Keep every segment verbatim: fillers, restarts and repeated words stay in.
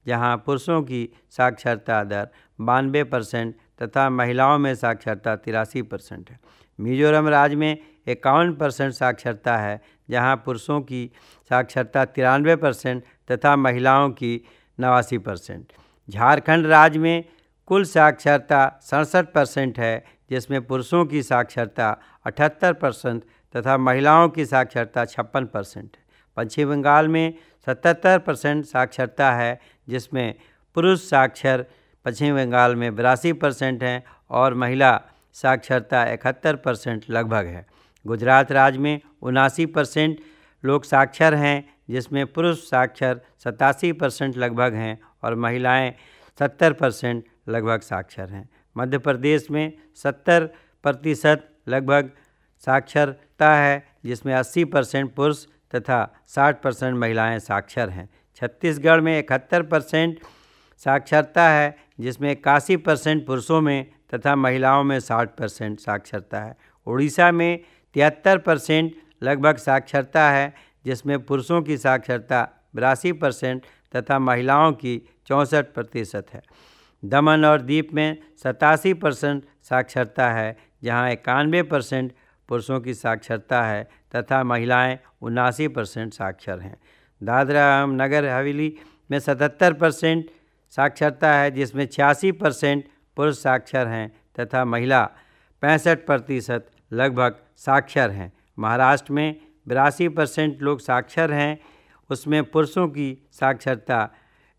जहां पुरुषों की साक्षरता दर बानवे परसेंट तथा महिलाओं में साक्षरता तिरासी परसेंट है। मिजोरम राज्य में इक्यावन परसेंट साक्षरता है, जहां पुरुषों की साक्षरता तिरानवे परसेंट तथा महिलाओं की नवासी परसेंट। झारखंड राज्य में कुल साक्षरता सड़सठ परसेंट है, जिसमें पुरुषों की साक्षरता अठहत्तर परसेंट तथा महिलाओं की साक्षरता छप्पन परसेंट है। पश्चिम बंगाल में सतहत्तर परसेंट साक्षरता है, जिसमें पुरुष साक्षर पश्चिम बंगाल में बिरासी परसेंट हैं और महिला साक्षरता इकहत्तर परसेंट लगभग है। गुजरात राज्य में उनासी परसेंट लोग साक्षर हैं, जिसमें पुरुष साक्षर सतासी परसेंट लगभग हैं और महिलाएं सत्तर परसेंट लगभग साक्षर हैं। मध्य प्रदेश में सत्तर प्रतिशत लगभग साक्षरता है, जिसमें अस्सी परसेंट पुरुष तथा साठ परसेंट महिलाएं साक्षर हैं। छत्तीसगढ़ में इकहत्तर परसेंट साक्षरता है, जिसमें इक्यासी परसेंट पुरुषों में तथा महिलाओं में साठ परसेंट साक्षरता है। उड़ीसा में तिहत्तर परसेंट लगभग साक्षरता है, जिसमें पुरुषों की साक्षरता बिरासी परसेंट तथा महिलाओं की चौंसठ प्रतिशत है। दमन और दीप में सतासी परसेंट साक्षरता है, जहां इक्यानवे परसेंट पुरुषों की साक्षरता है तथा महिलाएं उनासी परसेंट साक्षर हैं। दादरा एवं नगर हवेली में सतहत्तर परसेंट साक्षरता है, जिसमें छियासी परसेंट पुरुष साक्षर हैं तथा महिला पैंसठ प्रतिशत लगभग साक्षर हैं। महाराष्ट्र में बिरासी परसेंट लोग साक्षर हैं, उसमें पुरुषों की साक्षरता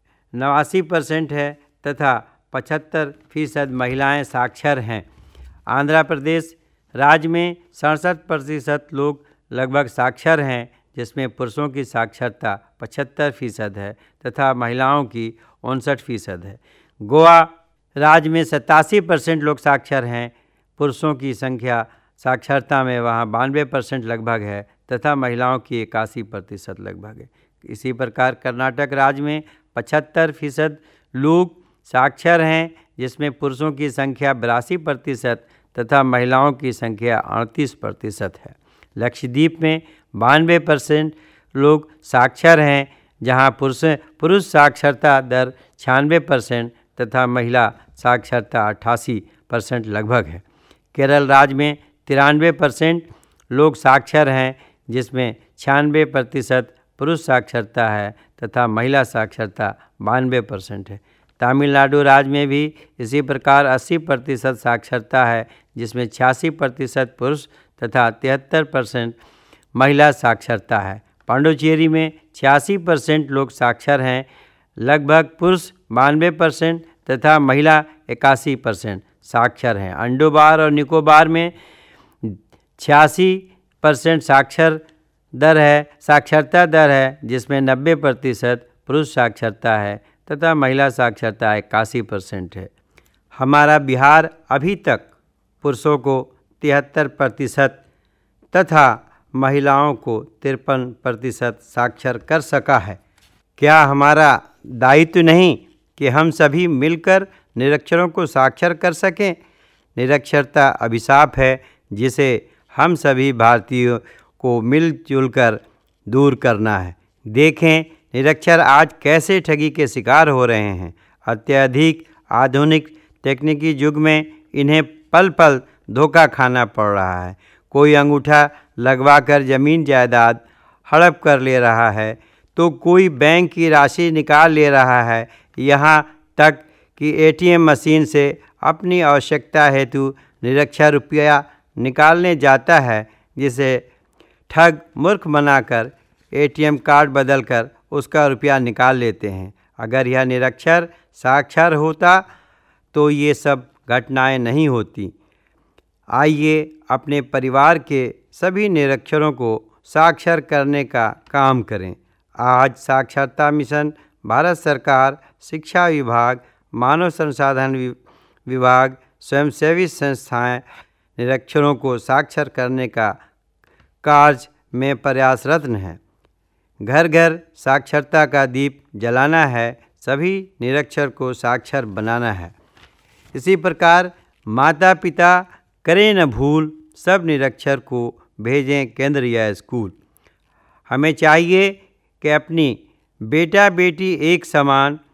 नवासी परसेंट है तथा पचहत्तर फीसद महिलाएँ साक्षर हैं। आंध्र प्रदेश राज्य में सड़सठ प्रतिशत लोग लगभग साक्षर हैं, जिसमें पुरुषों की साक्षरता पचहत्तर फीसद है तथा महिलाओं की उनसठ फीसद है। गोवा राज्य में सतासी परसेंट लोग साक्षर हैं, पुरुषों की संख्या साक्षरता में वहाँ बानवे परसेंट लगभग है तथा महिलाओं की इक्यासी प्रतिशत लगभग है। इसी प्रकार कर्नाटक राज्य में पचहत्तर फीसद लोग साक्षर हैं, जिसमें पुरुषों की संख्या बिरासी प्रतिशत तथा महिलाओं की संख्या अड़तीस प्रतिशत है। लक्षद्वीप में बानवे परसेंट लोग साक्षर हैं, जहां पुरुष पुरुष साक्षरता दर छियानवे परसेंट तथा महिला साक्षरता अट्ठासी परसेंट लगभग है। केरल राज्य में तिरानवे परसेंट लोग साक्षर हैं, जिसमें छियानवे प्रतिशत पुरुष साक्षरता है तथा महिला साक्षरता बानवे परसेंट है। तमिलनाडु राज्य में भी इसी प्रकार अस्सी प्रतिशत साक्षरता है, जिसमें छियासी प्रतिशत पुरुष तथा तिहत्तर परसेंट महिला साक्षरता है। पांडुचेरी में छियासी परसेंट लोग साक्षर हैं, लगभग पुरुष बानवे परसेंट तथा महिला इक्यासी परसेंट साक्षर हैं। अंडोबार और निकोबार में छियासी परसेंट साक्षर दर है साक्षरता दर है, जिसमें नब्बे प्रतिशत पुरुष साक्षरता है तथा महिला साक्षरता इक्यासी परसेंट है। हमारा बिहार अभी तक पुरुषों को तिहत्तर प्रतिशत तथा महिलाओं को तिरपन प्रतिशत साक्षर कर सका है। क्या हमारा दायित्व नहीं कि हम सभी मिलकर निरक्षरों को साक्षर कर सकें? निरक्षरता अभिशाप है, जिसे हम सभी भारतीयों को मिलजुल कर दूर करना है। देखें निरक्षर आज कैसे ठगी के शिकार हो रहे हैं। अत्यधिक आधुनिक तकनीकी युग में इन्हें पल पल धोखा खाना पड़ रहा है। कोई अंगूठा लगवाकर ज़मीन जायदाद हड़प कर ले रहा है, तो कोई बैंक की राशि निकाल ले रहा है। यहाँ तक कि एटीएम मशीन से अपनी आवश्यकता हेतु निरक्षर रुपया निकालने जाता है, जिसे ठग मूर्ख बनाकर एटीएम कार्ड बदलकर उसका रुपया निकाल लेते हैं। अगर यह निरक्षर साक्षर होता तो ये सब घटनाएं नहीं होती। आइए अपने परिवार के सभी निरक्षरों को साक्षर करने का काम करें। आज साक्षरता मिशन भारत सरकार, शिक्षा विभाग, मानव संसाधन विभाग, स्वयंसेवी संस्थाएं निरक्षरों को साक्षर करने का कार्य में प्रयासरत हैं। घर घर साक्षरता का दीप जलाना है, सभी निरक्षर को साक्षर बनाना है। इसी प्रकार माता पिता करें न भूल, सब निरक्षर को भेजें केंद्र या स्कूल। हमें चाहिए कि अपनी बेटा बेटी एक समान